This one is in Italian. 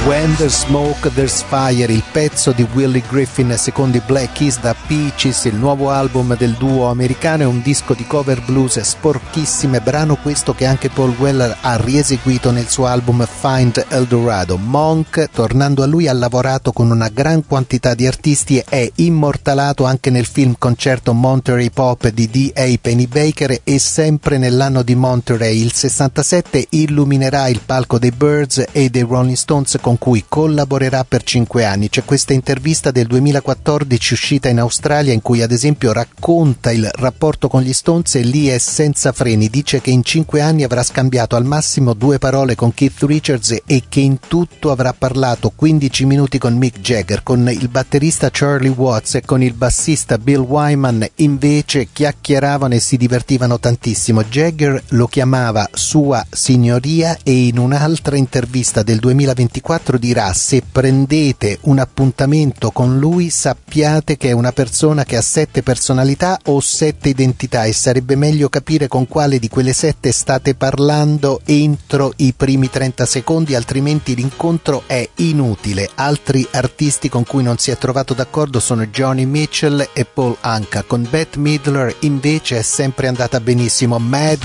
When There's Smoke There's Fire, il pezzo di Willie Griffin secondo i Black Keys da Peaches, il nuovo album del duo americano. È un disco di cover blues sporchissime, brano questo che anche Paul Weller ha rieseguito nel suo album Find Eldorado. Monk, tornando a lui, ha lavorato con una gran quantità di artisti e è immortalato anche nel film concerto Monterey Pop di D.A. Pennebaker, e sempre nell'anno di Monterey, il 67, illuminerà il palco dei Byrds e dei Rolling Stones, con cui collaborerà per 5 anni. C'è questa intervista del 2014 uscita in Australia in cui ad esempio racconta il rapporto con gli Stones, e lì è senza freni. Dice che in 5 anni avrà scambiato al massimo 2 parole con Keith Richards e che in tutto avrà parlato 15 minuti con Mick Jagger. Con il batterista Charlie Watts e con il bassista Bill Wyman invece chiacchieravano e si divertivano tantissimo. Jagger lo chiamava sua signoria e in un'altra intervista del 2024 dirà: se prendete un appuntamento con lui sappiate che è una persona che ha 7 personalità o 7 identità, e sarebbe meglio capire con quale di quelle 7 state parlando entro i primi 30 secondi, altrimenti l'incontro è inutile. Altri artisti con cui non si è trovato d'accordo sono Joni Mitchell e Paul Anka. Con Bette Midler invece è sempre andata benissimo. Mad